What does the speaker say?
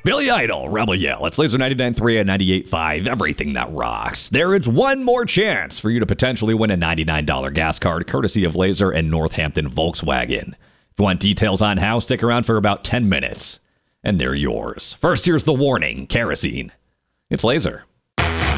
Billy Idol, Rebel Yell. It's Laser 99.3 and 98.5, everything that rocks. There is one more chance for you to potentially win a $99 gas card, courtesy of Laser and Northampton Volkswagen. If you want details on how, stick around for about 10 minutes, and they're yours. First, here's the warning, kerosene. It's Laser.